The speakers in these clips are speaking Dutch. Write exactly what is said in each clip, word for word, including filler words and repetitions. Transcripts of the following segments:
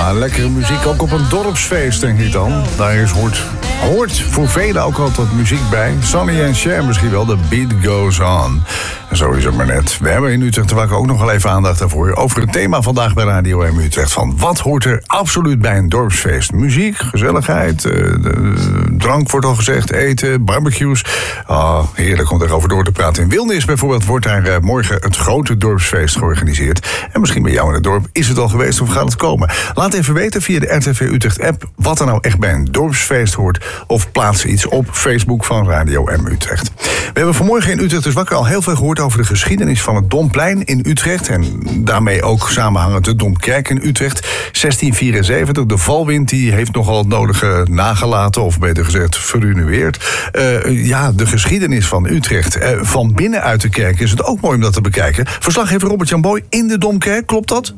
Ja, lekkere muziek, ook op een dorpsfeest, denk ik dan. Daar is hoort, hoort voor velen ook altijd muziek bij. Sonny en Cher misschien wel, The Beat Goes On. En zo is het maar net. We hebben in Utrecht te ook nog wel even aandacht daarvoor. Over het thema vandaag bij Radio M Utrecht. Van wat hoort er absoluut bij een dorpsfeest? Muziek, gezelligheid, uh, de, drank wordt al gezegd, eten, barbecues. Oh, heerlijk om erover door te praten. In Wilnis bijvoorbeeld wordt daar uh, morgen het grote dorpsfeest georganiseerd. En misschien bij jou in het dorp is het al geweest of gaat het komen. Laat even weten via de R T V Utrecht app wat er nou echt bij een dorpsfeest hoort. Of plaats iets op Facebook van Radio M Utrecht. We hebben vanmorgen in Utrecht dus wakker al heel veel gehoord over de geschiedenis van het Domplein in Utrecht. En daarmee ook samenhangend de Domkerk in Utrecht. zestien vierenzeventig, de valwind die heeft nogal het nodige nagelaten, of beter gezegd verruineerd. Uh, ja, de geschiedenis van Utrecht. Uh, van binnenuit de kerk is het ook mooi om dat te bekijken. Verslaggever Robert-Jan Boy in de Domkerk, klopt dat?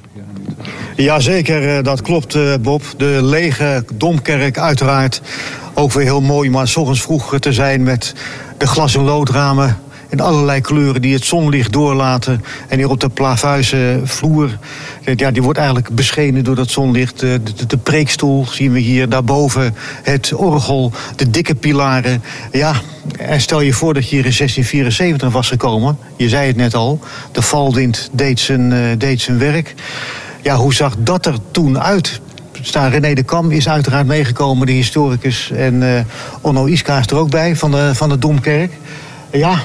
Jazeker, dat klopt, Bob. De lege Domkerk uiteraard ook weer heel mooi, maar 's ochtends vroeg te zijn met de glas- en loodramen in allerlei kleuren die het zonlicht doorlaten. En hier op de plavuizen vloer, ja, die wordt eigenlijk beschenen door dat zonlicht. De, de, de preekstoel zien we hier, daarboven het orgel, de dikke pilaren. Ja, en stel je voor dat je hier in zestien vierenzeventig was gekomen. Je zei het net al, de valwind deed zijn, uh, deed zijn werk. Ja, hoe zag dat er toen uit? Staan René de Kam is uiteraard meegekomen, de historicus. En uh, Onno Iska is er ook bij, van de, van de Domkerk. Ja,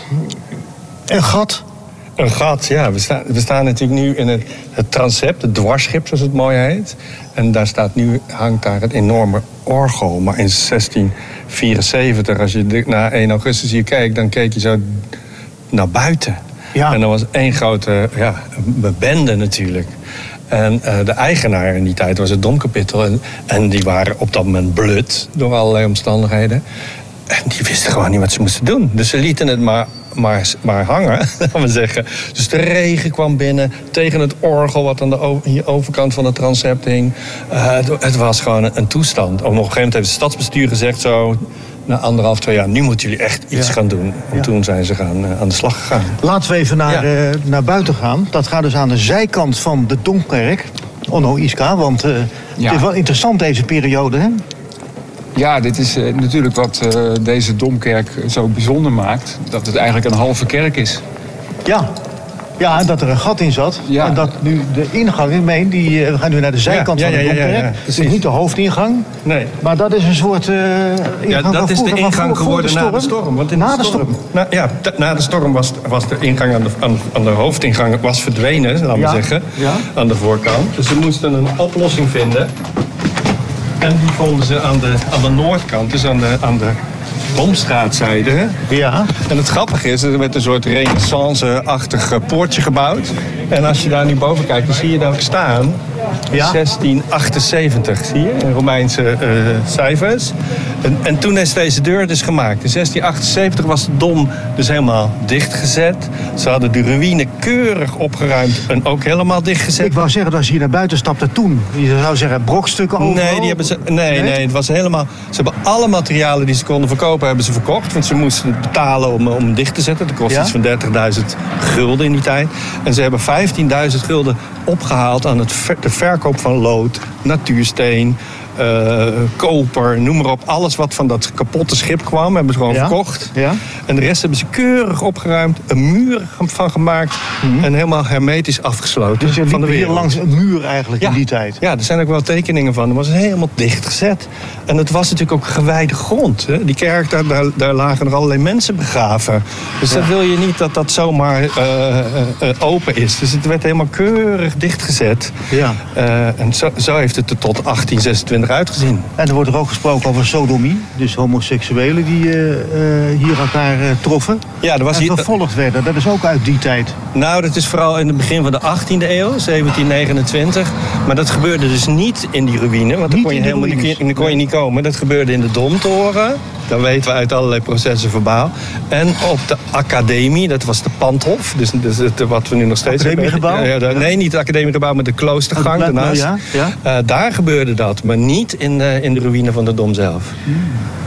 een gat. Een gat, ja. We staan, we staan natuurlijk nu in het, het transept, het dwarsschip, zoals het mooi heet. En daar staat nu, hangt daar het enorme orgel. Maar in zestien vierenzeventig, als je na één augustus hier kijkt, dan keek je zo naar buiten. Ja. En dat was één grote ja, bende natuurlijk. En uh, de eigenaar in die tijd was het Domkapittel. En, en die waren op dat moment blut door allerlei omstandigheden. En die wisten gewoon niet wat ze moesten doen. Dus ze lieten het maar, maar, maar hangen, laten we zeggen. Dus de regen kwam binnen tegen het orgel wat aan de over, overkant van het transept hing. Uh, het was gewoon een, een toestand. Op een gegeven moment heeft het stadsbestuur gezegd zo, na anderhalf, twee jaar, nu moeten jullie echt iets ja. gaan doen. En ja. toen zijn ze gaan, uh, aan de slag gegaan. Laten we even naar, ja. uh, naar buiten gaan. Dat gaat dus aan de zijkant van de Domkerk. Onno Iska, want uh, ja. het is wel interessant deze periode, hè? Ja, dit is uh, natuurlijk wat uh, deze Domkerk zo bijzonder maakt. Dat het eigenlijk een halve kerk is. Ja. Ja, en dat er een gat in zat. Ja. En dat nu de ingang, ik meen, die, we gaan nu naar de zijkant ja, ja, van de Domkerk. Ja, ja, ja, het is niet de hoofdingang. Nee. Maar dat is een soort uh, ingang. Ja, dat is de ingang geworden na de storm. Want in na de, de storm. storm. Na, ja, t- na de storm was, was de ingang aan de, aan, aan de hoofdingang was verdwenen, laten we ja. zeggen. Ja. Aan de voorkant. Dus ze moesten een oplossing vinden. En die vonden ze aan de, aan de noordkant, dus aan de, aan de Domstraatzijde. Ja. En het grappige is, er werd een soort renaissance-achtig poortje gebouwd. En als je daar nu boven kijkt, dan zie je daar ook staan. Ja? zestien achtenzeventig, zie je, in Romeinse uh, cijfers. En, en toen is deze deur dus gemaakt. In zestien achtenzeventig was de Dom dus helemaal dichtgezet. Ze hadden de ruïne keurig opgeruimd en ook helemaal dichtgezet. Ik wou zeggen, als je hier naar buiten stapte toen, je zou zeggen brokstukken overal? Nee, die hebben ze, nee, nee, het was helemaal, ze hebben alle materialen die ze konden verkopen, hebben ze verkocht. Want ze moesten betalen om, om dicht te zetten. Dat kost ja? iets van dertigduizend gulden in die tijd. En ze hebben vijftienduizend gulden opgehaald aan het ver, de verkoop van lood, natuursteen, uh, koper, noem maar op. Alles wat van dat kapotte schip kwam, hebben ze gewoon ja? verkocht. Ja? En de rest hebben ze keurig opgeruimd, een muur van gemaakt mm-hmm. en helemaal hermetisch afgesloten. Dus je liep hier langs een muur eigenlijk ja. in die tijd? Ja, er zijn ook wel tekeningen van. Het was helemaal dichtgezet. En het was natuurlijk ook gewijde grond. Hè? Die kerk, daar, daar, daar lagen nog allerlei mensen begraven. Dus ja. dan wil je niet dat dat zomaar uh, uh, uh, open is. Dus het werd helemaal keurig dichtgezet. Ja. Uh, en zo, zo heeft het er tot achttien zesentwintig uitgezien. En er wordt er ook gesproken over sodomie. Dus homoseksuelen die uh, uh, hier elkaar uh, troffen. Ja, er was en hier vervolgd werden. Dat is ook uit die tijd. Nou, dat is vooral in het begin van de achttiende eeuw, zeventien negenentwintig. Maar dat gebeurde dus niet in die ruïne. Want dan kon je helemaal niet, dan kon je niet komen. Dat gebeurde in de Domtoren. Dat weten we uit allerlei processen verbaal. En op de academie, dat was de Pandhof. Dus, dus het, wat we nu nog steeds academiegebouw? hebben. Ja, ja, nee, niet het academiegebouw, maar de kloostergang oh, daarnaast. Ja, ja. Uh, daar gebeurde dat, maar niet in, uh, in de ruïne van de Dom zelf. Hmm.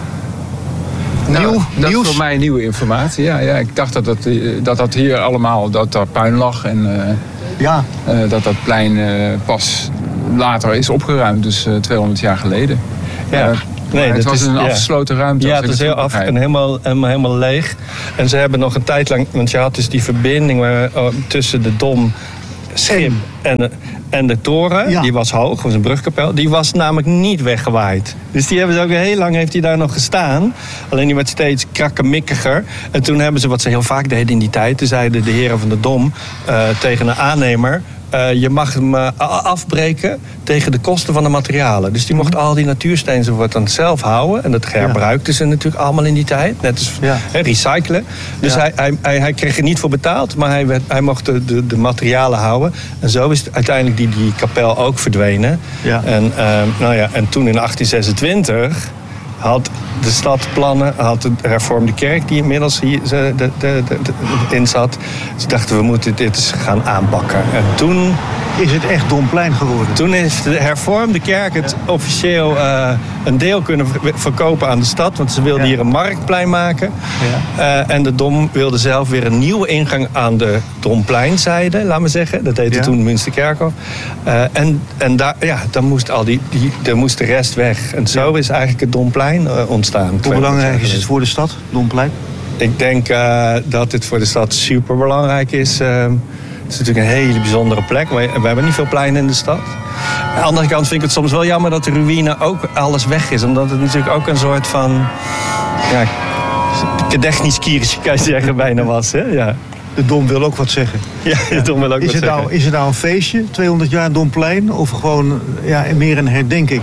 Nou, Nieuw, dat nieuws? Is voor mij nieuwe informatie. Ja, ja, ik dacht dat dat, dat dat hier allemaal, dat daar puin lag. En uh, ja. uh, dat dat plein uh, pas later is opgeruimd, dus uh, tweehonderd jaar geleden. Ja. Uh, Nee, het was is, een ja. afgesloten ruimte. Ja, het is heel af en helemaal, helemaal, helemaal leeg. En ze hebben nog een tijd lang... Want je had dus die verbinding waar, oh, tussen de Dom, schip en de, en de toren. Ja. Die was hoog, was een brugkapel. Die was namelijk niet weggewaaid. Dus die hebben ze ook heel lang heeft die daar nog gestaan. Alleen die werd steeds krakkemikkiger. En toen hebben ze, wat ze heel vaak deden in die tijd... Toen zeiden de heren van de Dom uh, tegen een aannemer... Uh, je mag hem uh, afbreken tegen de kosten van de materialen. Dus die mocht al die natuursteen enzovoort dan zelf houden. En dat herbruikten ze natuurlijk allemaal in die tijd. Net als ja. he, recyclen. Dus ja. hij, hij, hij, hij kreeg er niet voor betaald. Maar hij, werd, hij mocht de, de, de materialen houden. En zo is uiteindelijk die, die kapel ook verdwenen. Ja. En, uh, nou ja, en toen in achttien zesentwintig... had de stad plannen, had de hervormde kerk die inmiddels hier de, de, de, de, in zat. Ze dachten, we moeten dit eens gaan aanpakken. En toen... Is het echt Domplein geworden? Toen heeft de hervormde kerk het officieel uh, een deel kunnen verkopen aan de stad. Want ze wilden ja. hier een marktplein maken. Ja. Uh, en de Dom wilde zelf weer een nieuwe ingang aan de Dompleinzijde, laat maar zeggen. Dat heette ja. toen Münsterkerkhof. Uh, en en daar, ja, dan moest, al die, die, dan moest de rest weg. En zo ja. is eigenlijk het Domplein uh, ontstaan. Hoe belangrijk is het voor de stad, Domplein? Ik denk uh, dat dit voor de stad super belangrijk is. Uh, Het is natuurlijk een hele bijzondere plek. We hebben niet veel pleinen in de stad. Aan de andere kant vind ik het soms wel jammer dat de ruïne ook alles weg is. Omdat het natuurlijk ook een soort van... Ja, gedächtniskirche kan je zeggen bijna was. Hè? Ja. De Dom wil ook wat zeggen. Ja, de Dom wil ook is wat het zeggen. Nou, is het nou een feestje, tweehonderd jaar Domplein? Of gewoon ja, meer een herdenking?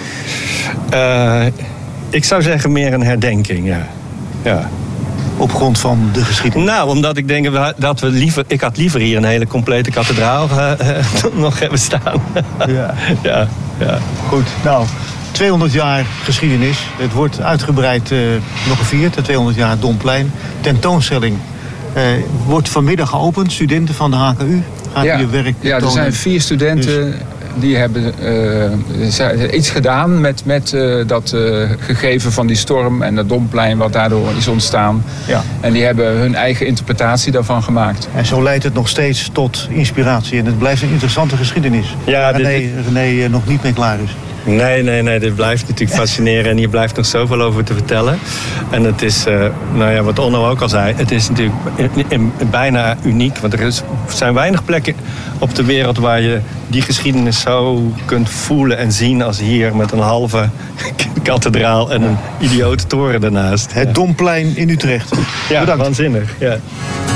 Uh, ik zou zeggen meer een herdenking, ja. ja. Op grond van de geschiedenis? Nou, omdat ik denk dat we liever... Ik had liever hier een hele complete kathedraal uh, uh, nog hebben staan. Ja. ja, ja. Goed, nou, tweehonderd jaar geschiedenis. Het wordt uitgebreid uh, nog gevierd, de tweehonderd jaar Domplein. Tentoonstelling uh, wordt vanmiddag geopend. Studenten van de H K U gaan ja. hier werk Ja, er zijn vier studenten... Dus... Die hebben uh, iets gedaan met, met uh, dat uh, gegeven van die storm en dat Domplein wat daardoor is ontstaan. Ja. En die hebben hun eigen interpretatie daarvan gemaakt. En zo leidt het nog steeds tot inspiratie. En het blijft een interessante geschiedenis. Ja, René, dit... René uh, nog niet mee klaar is. Nee, nee, nee, dit blijft natuurlijk fascineren en hier blijft nog zoveel over te vertellen. En het is, uh, nou ja, wat Onno ook al zei, het is natuurlijk in, in, bijna uniek. Want er is, zijn weinig plekken op de wereld waar je die geschiedenis zo kunt voelen en zien als hier met een halve kathedraal en een idiote toren daarnaast. Het Domplein in Utrecht. Ja, bedankt. Waanzinnig. Ja.